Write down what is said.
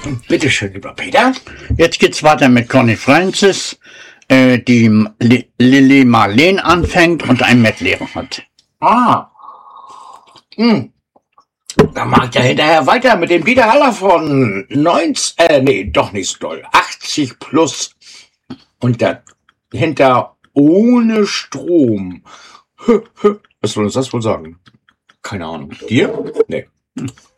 Bitte schön, lieber Peter. Jetzt geht's weiter mit Conny Francis, die Lili Marleen anfängt und ein Medley hat. Dann macht ja hinterher weiter mit dem Dieter Haller von 80 plus. Und dahinter ohne Strom. Was soll uns das wohl sagen? Keine Ahnung. Dir? Nee.